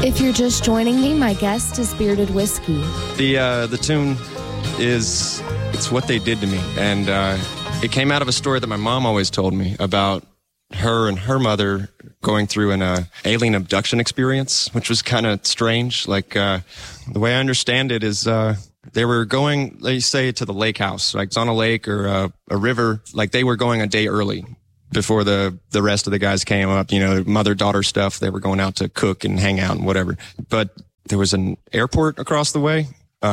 If you're just joining me, my guest is Bearded Whiskey. The tune is, it's what they did to me. And it came out of a story that my mom always told me about her and her mother going through an alien abduction experience, which was kind of strange. Like, the way I understand it is, they were going, let's say, to the lake house, like it's on a lake or a river. Like they were going a day early before the rest of the guys came up, you know, mother-daughter stuff. They were going out to cook and hang out and whatever. But there was an airport across the way,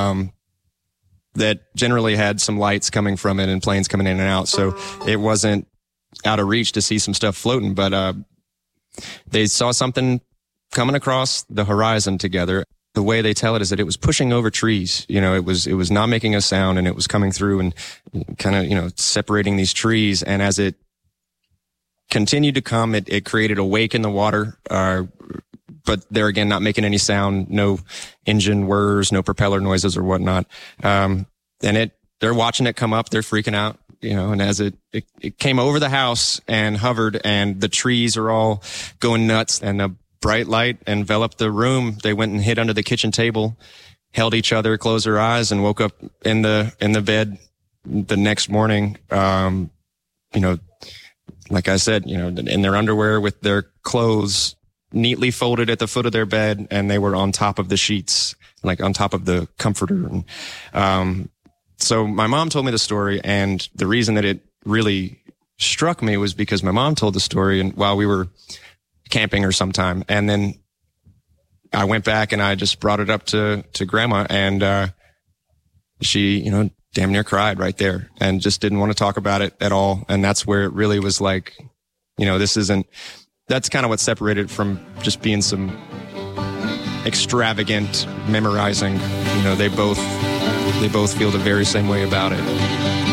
that generally had some lights coming from it and planes coming in and out. So it wasn't out of reach to see some stuff floating, but, they saw something coming across the horizon together. The way they tell it is that it was pushing over trees. You know, it was not making a sound, and it was coming through and kind of, you know, separating these trees. And as it continued to come, it created a wake in the water, but there again, not making any sound, no engine whirs, no propeller noises or whatnot. And they're watching it come up, they're freaking out, you know, and as it came over the house and hovered, and the trees are all going nuts, and a bright light enveloped the room, they went and hid under the kitchen table, held each other, closed their eyes, and woke up in the bed the next morning, you know, like I said, you know, in their underwear with their clothes neatly folded at the foot of their bed, and they were on top of the sheets, like on top of the comforter. And, so my mom told me the story, and the reason that it really struck me was because my mom told the story and while we were camping or sometime. And then I went back and I just brought it up to grandma, and, she, you know, damn near cried right there and just didn't want to talk about it at all. And that's where it really was like, you know, that's kind of what separated it from just being some extravagant memorizing. You know, they both feel the very same way about it.